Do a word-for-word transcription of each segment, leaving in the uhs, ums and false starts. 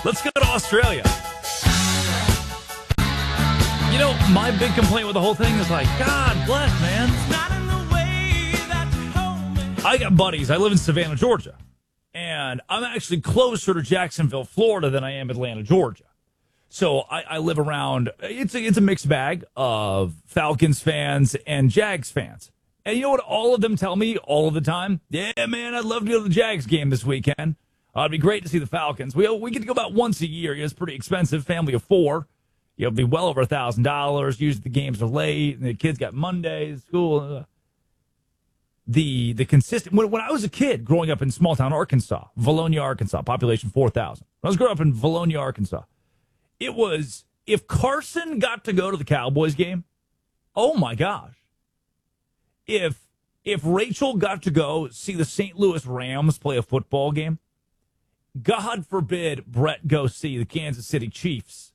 Let's go to Australia. You know, my big complaint with the whole thing is like, God bless, man. I got buddies. I live in Savannah, Georgia. And I'm actually closer to Jacksonville, Florida than I am Atlanta, Georgia. So I, I live around, it's a, it's a mixed bag of Falcons fans and Jags fans. And you know what all of them tell me all of the time? Yeah, man, I'd love to go to the Jags game this weekend. Uh, it'd be great to see the Falcons. We we get to go about once a year. It's pretty expensive. Family of four. You'll be well over one thousand dollars. Usually the games are late, and the kids got Mondays, school. The the consistent, when, when I was a kid growing up in small town Arkansas, Valonia, Arkansas, population four thousand. When I was growing up in Valonia, Arkansas, it was, if Carson got to go to the Cowboys game, oh my gosh. If if Rachel got to go see the Saint Louis Rams play a football game, God forbid Brett go see the Kansas City Chiefs.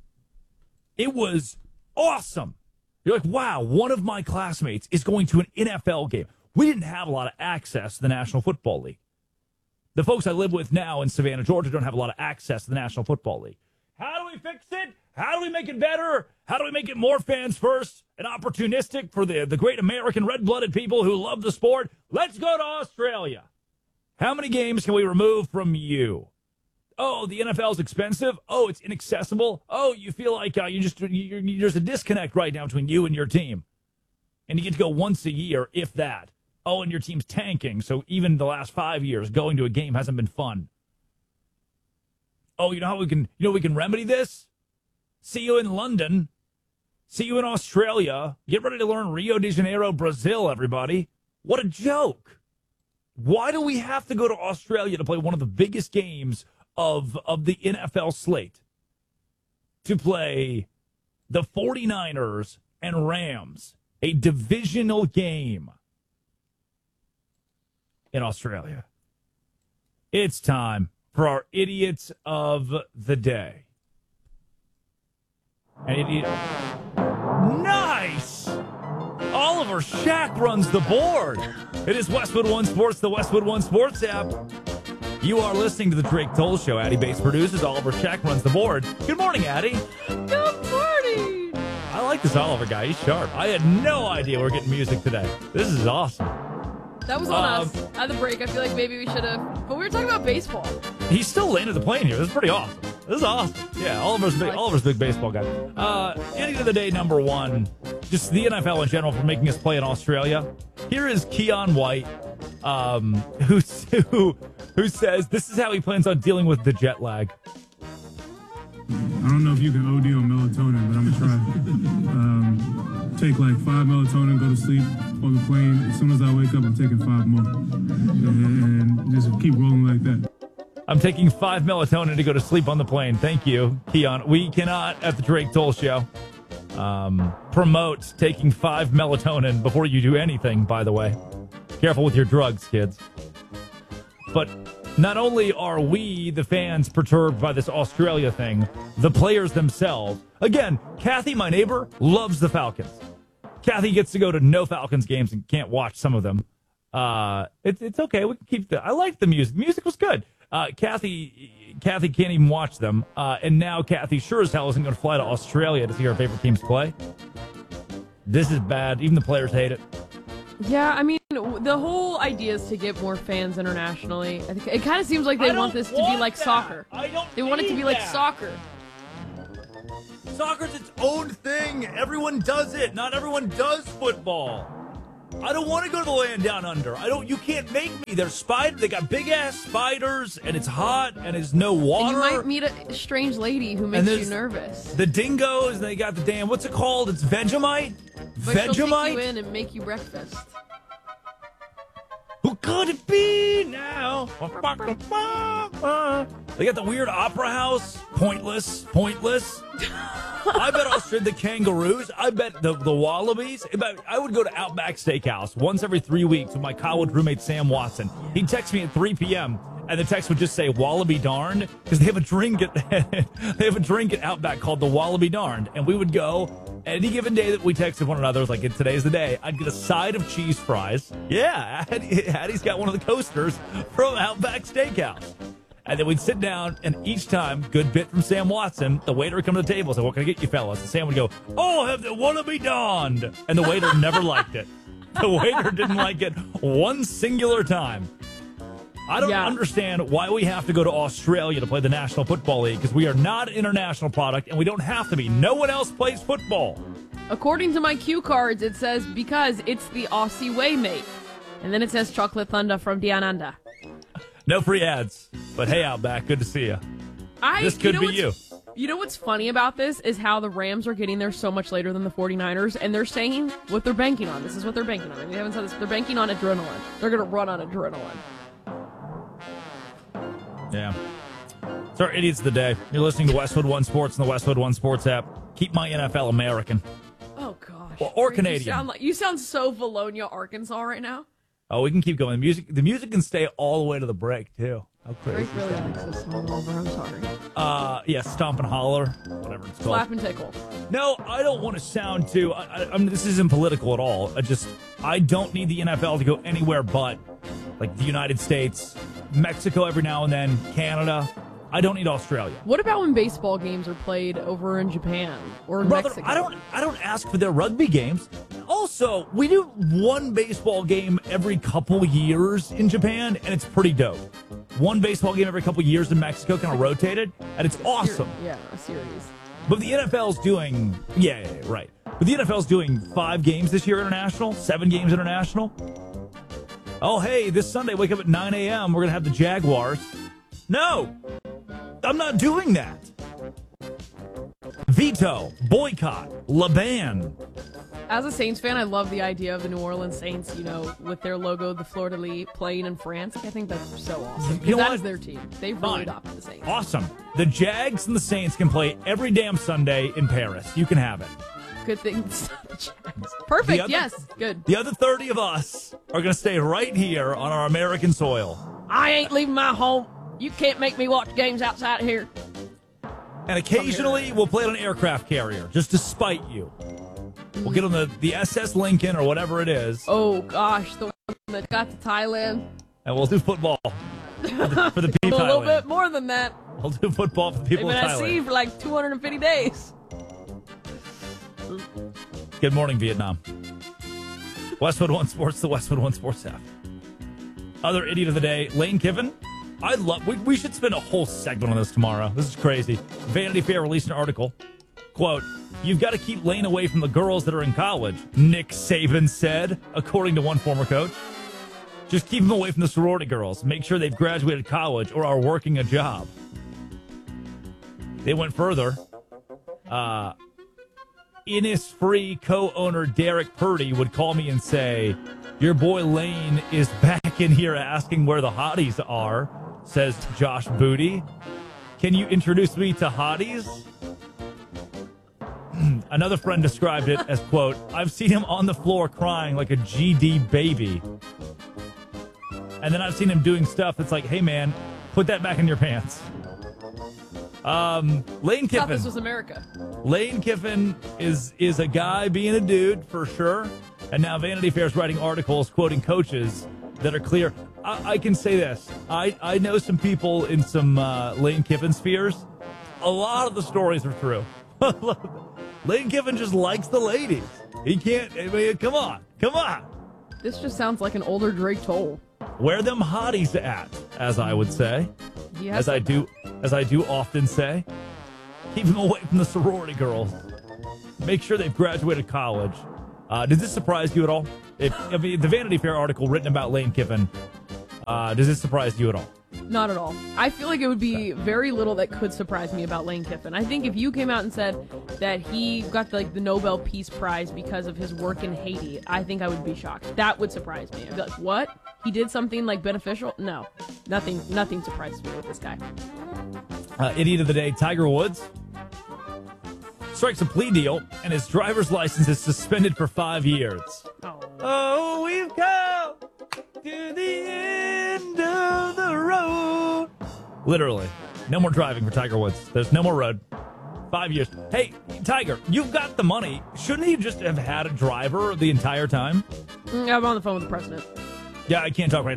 It was awesome. You're like, wow, one of my classmates is going to an N F L game. We didn't have a lot of access to the National Football League. The folks I live with now in Savannah, Georgia, don't have a lot of access to the National Football League. How do we fix it? How do we make it better? How do we make it more fans first and opportunistic for the, the great American red-blooded people who love the sport? Let's go to Australia. How many games can we remove from you? Oh, the N F L is expensive. Oh, it's inaccessible. Oh, you feel like uh, you just you're, you're, there's a disconnect right now between you and your team. And you get to go once a year, if that. Oh, and your team's tanking, so even the last five years, going to a game hasn't been fun. Oh, you know how we can, you know we can remedy this? See you in London. See you in Australia. Get ready to learn Rio de Janeiro, Brazil, everybody. What a joke. Why do we have to go to Australia to play one of the biggest games of, of the N F L slate? To play the 49ers and Rams, a divisional game in Australia. It's time for our idiots of the day. An idiot. Nice! Oliver Shack runs the board. It is Westwood One Sports, the Westwood One Sports app. You are listening to the Drake Toll Show. Addy Bates produces. Oliver Shack runs the board. Good morning, Addy. Good morning. I like this Oliver guy. He's sharp. I had no idea we we're getting music today. This is awesome. That was on Um, us. At the break, I feel like maybe we should have. But we were talking about baseball. He's still landed the plane here. This is pretty awesome. This is awesome. Yeah, Oliver's big, Oliver's a big baseball guy. Uh, idiot of the day number one, just the N F L in general for making us play in Australia. Here is Keon White, um, who, who, who says this is how he plans on dealing with the jet lag. I don't know if you can O D on melatonin, but I'm going to try. Um, take like five melatonin, go to sleep on the plane. As soon as I wake up, I'm taking five more. And, and just keep rolling like that. I'm taking five melatonin to go to sleep on the plane. Thank you, Keon. We cannot, at the Drake Toll Show, um, promote taking five melatonin before you do anything, by the way. Careful with your drugs, kids. But not only are we, the fans, perturbed by this Australia thing, the players themselves. Again, Kathy, my neighbor, loves the Falcons. Kathy gets to go to no Falcons games and can't watch some of them. Uh, it, it's okay. We can keep the. I like the music. Music was good. Uh, Kathy, Kathy can't even watch them. Uh, and now Kathy sure as hell isn't going to fly to Australia to see her favorite teams play. This is bad. Even the players hate it. Yeah, I mean, the whole idea is to get more fans internationally. I think it kind of seems like they I want don't this to be like that. soccer. I don't They want it to need be like that. soccer. Soccer's its own thing. Everyone does it. Not everyone does football. I don't want to go to the land down under. I don't. You can't make me. There's spiders. They got big ass spiders, and it's hot, and there's no And water. you might meet a strange lady who makes you there's nervous. The dingoes, and they got the damn. What's it called? It's Vegemite. But she'll take you Vegemite. in and make you breakfast. Who could it be now? They got the weird opera house. Pointless. Pointless. I bet Australia, the kangaroos. I bet the, the wallabies. I, bet, I would go to Outback Steakhouse once every three weeks with my college roommate, Sam Watson. He'd text me at three p.m., and the text would just say, Wallaby Darned, because they have a drink at they have a drink at Outback called the Wallaby Darned, and we would go any given day that we texted one another. It was like, today's the day. I'd get a side of cheese fries. Yeah, Addie, Addie's got one of the coasters from Outback Steakhouse. And then we'd sit down, and each time, good bit from Sam Watson, the waiter would come to the table and say, what can I get you fellas? And Sam would go, oh, have the wanna be donned. And the waiter never liked it. The waiter didn't like it one singular time. I don't Yeah. understand why we have to go to Australia to play the National Football League, because we are not an international product, and we don't have to be. No one else plays football. According to my cue cards, it says because it's the Aussie way, mate. And then it says Chocolate Thunder from Diananda. No free ads. But hey, Outback, good to see you. I, This could know be what's- you. You know what's funny about this is how the Rams are getting there so much later than the 49ers, and they're saying what they're banking on. This is what they're banking on. They haven't said this. They're banking on adrenaline. They're going to run on adrenaline. Yeah. It's our Idiots of the Day. You're listening to Westwood One Sports and the Westwood One Sports app. Keep my N F L American. Oh, gosh. Or- or Drake, Canadian. You sound, like, you sound so Valonia, Arkansas right now. Oh, we can keep going. The music, the music can stay all the way to the break, too. How crazy Drake is really that? likes this song over. I'm sorry. Uh, yeah, Stomp and Holler, whatever it's called. Slap and tickle. No, I don't want to sound too. I, I, I mean, this isn't political at all. I just, I don't need the N F L to go anywhere but, like, the United States, Mexico every now and then, Canada. I don't need Australia. What about when baseball games are played over in Japan or in Brother, Mexico? I don't, I don't ask for their rugby games. Also, we do one baseball game every couple years in Japan, and it's pretty dope. One baseball game every couple years in Mexico, kind of rotated, and it's awesome. Yeah, a series. But the N F L's doing, yeah, yeah, yeah, right. But the N F L's doing five games this year international, seven games international. Oh, hey, this Sunday, wake up at nine a.m., we're going to have the Jaguars. No, I'm not doing that. Veto, boycott, Laban. As a Saints fan, I love the idea of the New Orleans Saints, you know, with their logo, the Fleur de Lis, playing in France. Like, I think that's so awesome. You Because know that what? is their team. They've Fine. really adopted the Saints. Awesome. The Jags and the Saints can play every damn Sunday in Paris. You can have it. Good things. Perfect, The other- yes. Good. The other thirty of us are going to stay right here on our American soil. I ain't leaving my home. You can't make me watch games outside of here. And occasionally we'll play on an aircraft carrier just to spite you. We'll get on the, the S S Lincoln or whatever it is, Oh, gosh. The one that got to Thailand. and we'll do football for the, for the A people of little bit Thailand. more than that. We'll do football for the They've people been of at sea Thailand. for like two hundred fifty days. Good morning, Vietnam. Westwood One Sports, the Westwood One Sports app. Other idiot of the day, Lane Kiffin. I love. We, we should spend a whole segment on this tomorrow. This is crazy. Vanity Fair released an article. Quote: "You've got to keep Lane away from the girls that are in college," Nick Saban said, according to one former coach. "Just keep him away from the sorority girls. Make sure they've graduated college or are working a job." They went further. Uh, Innisfree co-owner Derek Purdy would call me and say, "Your boy Lane is back in here asking where the hotties are," says Josh Booty. "Can you introduce me to hotties?" Another friend described it as, quote, "I've seen him on the floor crying like a G D baby. And then I've seen him doing stuff that's like, hey, man, put that back in your pants." Um, Lane I thought Kiffin. this was America. Lane Kiffin is is a guy being a dude for sure. And now Vanity Fair is writing articles quoting coaches that are clear. I, I can say this. I, I know some people in some uh, Lane Kiffin spheres. A lot of the stories are true. Lane Kiffin just likes the ladies. He can't, I mean, come on. Come on. This just sounds like an older Drake Toll. Where them hotties at, as I would say. He As has I said do as I do often say. Keep them away from the sorority girls. Make sure they've graduated college. Uh, does this surprise you at all? If, I mean, the Vanity Fair article written about Lane Kiffin, uh, does this surprise you at all? that. Not at all. I feel like it would be very little that could surprise me about Lane Kiffin. I think if you came out and said that he got like the Nobel Peace Prize because of his work in Haiti, I think I would be shocked. That would surprise me. I'd be like, what? He did something like beneficial? No, nothing. Nothing surprises me with this guy. Uh, idiot of the day, Tiger Woods strikes a plea deal, and his driver's license is suspended for five years. Oh. Oh, we've come to the end of the road. Literally. No more driving for Tiger Woods. There's no more road. Five years. Hey, Tiger, you've got the money. Shouldn't you just have had a driver the entire time? Mm, I'm on the phone with the president. Yeah, I can't talk right now.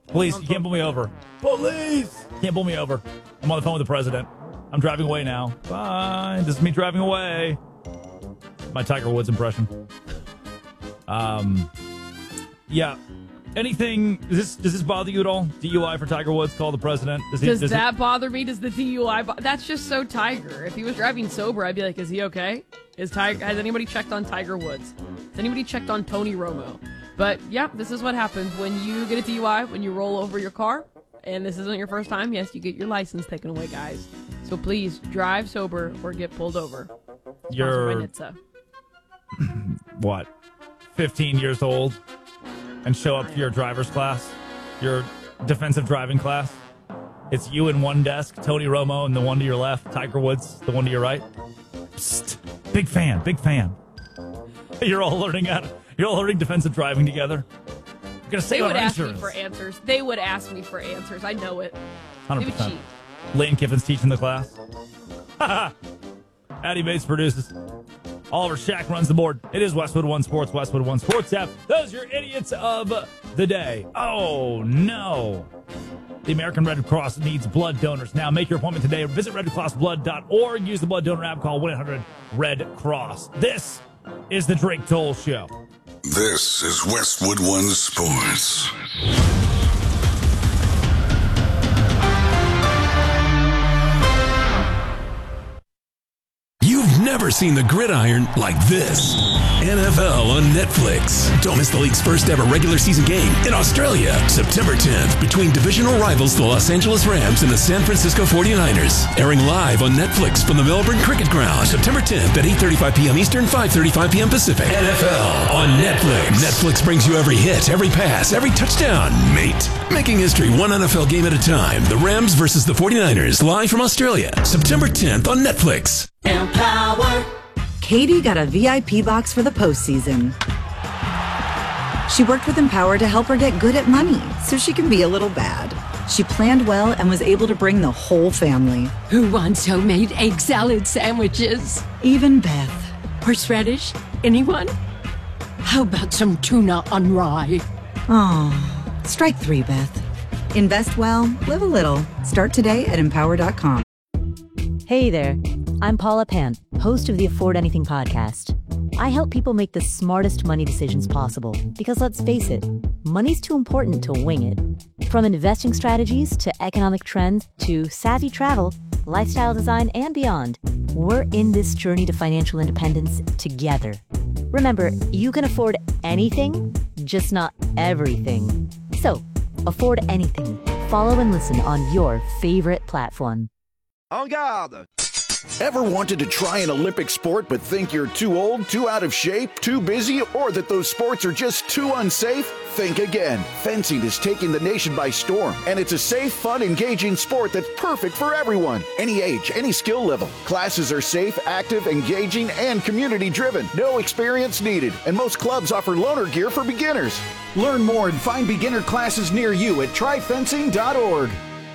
Police, you can't pull me over. Police! Can't pull me over. I'm on the phone with the president. I'm driving away now. Fine. This is me driving away. My Tiger Woods impression. Um, yeah. Anything, does this, does this bother you at all? D U I for Tiger Woods, call the president. Does, he, does, does that it, bother me? Does the D U I bo- That's just so Tiger. If he was driving sober, I'd be like, is he okay? Is Tiger? Has anybody checked on Tiger Woods? Has anybody checked on Tony Romo? But, yeah, this is what happens when you get a D U I, when you roll over your car, and this isn't your first time. Yes, you get your license taken away, guys. So please, drive sober or get pulled over. You're, what, fifteen years old? And show up to your driver's class, your defensive driving class. It's you in one desk, Tony Romo, and the one to your left, Tiger Woods, the one to your right. Psst, big fan, big fan. You're all learning how to, you're all learning defensive driving together. You're gonna save They would on ask insurance. me for answers. They would ask me for answers. I know it. one hundred They would percent. cheat. Lane Kiffin's teaching the class. Addy Bates produces. Oliver Shack runs the board. It is Westwood One Sports, Westwood One Sports app. Those are your idiots of the day. Oh, no. The American Red Cross needs blood donors. Now, make your appointment today. Visit red cross blood dot org. Use the blood donor app. Call one eight hundred red cross. This is the Drake Toll Show. This is Westwood One Sports. You've never seen the gridiron like this. N F L on Netflix. Don't miss the league's first ever regular season game in Australia, September tenth, between divisional rivals the Los Angeles Rams and the San Francisco forty-niners. Airing live on Netflix from the Melbourne Cricket Ground, September tenth at eight thirty-five p.m. Eastern, five thirty-five p.m. Pacific. N F L on Netflix. Netflix brings you every hit, every pass, every touchdown, mate. Making history one N F L game at a time. The Rams versus the forty-niners, live from Australia, September tenth on Netflix. Empower. Katie got a V I P box for the postseason. She worked with Empower to help her get good at money so she can be a little bad. She planned well and was able to bring the whole family. Who wants homemade egg salad sandwiches? Even Beth. Horseradish? Anyone? How about some tuna on rye? Oh, strike three, Beth. Invest well, live a little. Start today at empower dot com. Hey there, I'm Paula Pant, host of the Afford Anything podcast. I help people make the smartest money decisions possible because let's face it, money's too important to wing it. From investing strategies to economic trends to savvy travel, lifestyle design, and beyond, we're in this journey to financial independence together. Remember, you can afford anything, just not everything. So, afford anything. Follow and listen on your favorite platform. En garde! Ever wanted to try an Olympic sport but think you're too old, too out of shape, too busy, or that those sports are just too unsafe? Think again. Fencing is taking the nation by storm, and it's a safe, fun, engaging sport that's perfect for everyone. Any age, any skill level. Classes are safe, active, engaging, and community-driven. No experience needed, and most clubs offer loaner gear for beginners. Learn more and find beginner classes near you at try fencing dot org.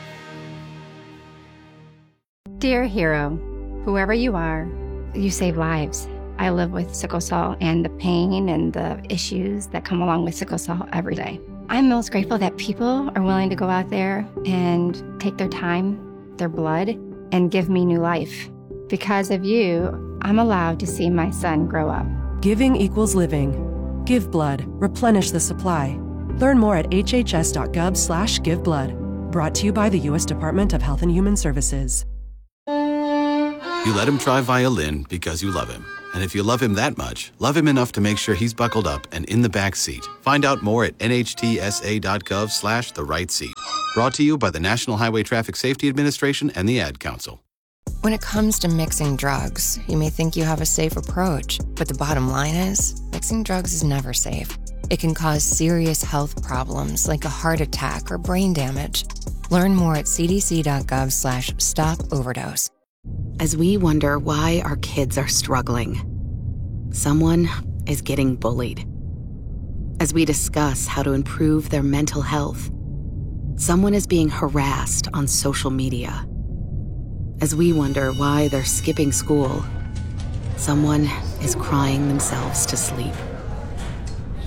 Dear hero, whoever you are, you save lives. I live with sickle cell and the pain and the issues that come along with sickle cell every day. I'm most grateful that people are willing to go out there and take their time, their blood, and give me new life. Because of you, I'm allowed to see my son grow up. Giving equals living. Give blood. Replenish the supply. Learn more at h h s dot gov slash give blood. Brought to you by the U S Department of Health and Human Services. You let him try violin because you love him. And if you love him that much, love him enough to make sure he's buckled up and in the back seat. Find out more at n h t s a dot gov slash the right seat. Brought to you by the National Highway Traffic Safety Administration and the Ad Council. When it comes to mixing drugs, you may think you have a safe approach, but the bottom line is, mixing drugs is never safe. It can cause serious health problems like a heart attack or brain damage. Learn more at c d c dot gov slash stop overdose. As we wonder why our kids are struggling, someone is getting bullied. As we discuss how to improve their mental health, someone is being harassed on social media. As we wonder why they're skipping school, someone is crying themselves to sleep.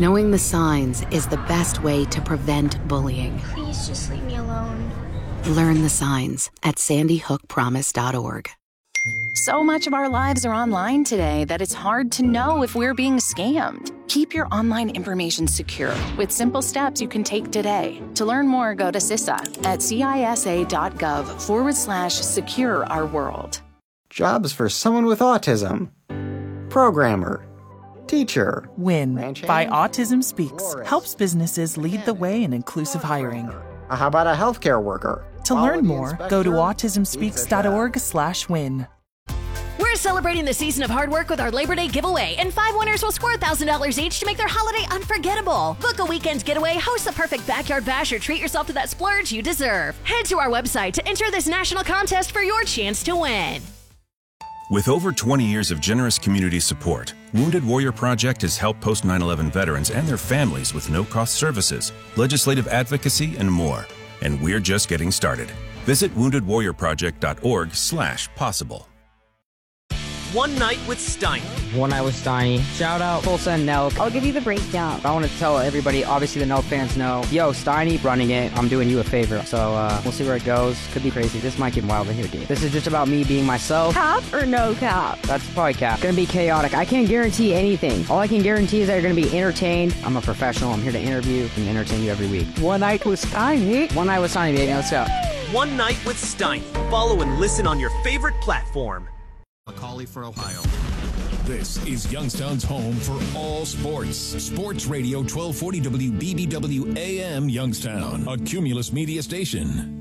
Knowing the signs is the best way to prevent bullying. Please just leave me alone. Learn the signs at sandy hook promise dot org. So much of our lives are online today that it's hard to know if we're being scammed. Keep your online information secure with simple steps you can take today. To learn more, go to C I S A at cisa.gov forward slash secure our world. Jobs for someone with autism. Programmer. Teacher. WIN by Autism Speaks helps businesses lead the way in inclusive hiring. How about a healthcare worker? To learn more, go to autism speaks dot org slash win. We're celebrating the season of hard work with our Labor Day giveaway, and five winners will score one thousand dollars each to make their holiday unforgettable. Book a weekend getaway, host the perfect backyard bash, or treat yourself to that splurge you deserve. Head to our website to enter this national contest for your chance to win. With over twenty years of generous community support, Wounded Warrior Project has helped post nine eleven veterans and their families with no-cost services, legislative advocacy, and more. And we're just getting started. Visit wounded warrior project dot org slash possible. One Night with Steiny. One Night with Steiny. Shout out Tulsa and Nelk. I'll give you the breakdown. I want to tell everybody, obviously the Nelk fans know, yo, Steiny running it. I'm doing you a favor. So uh, we'll see where it goes. Could be crazy. This might get wild in here, dude. This is just about me being myself. Cap or no cap? That's probably cap. Gonna be chaotic. I can't guarantee anything. All I can guarantee is that you're gonna be entertained. I'm a professional. I'm here to interview and entertain you every week. One Night with Steiny. One Night with Steiny, baby. Let's go. One Night with Steiny. Follow and listen on your favorite platform. Macaulay for Ohio. This is Youngstown's home for all sports. Sports Radio twelve forty W B B W A M Youngstown, a Cumulus media station.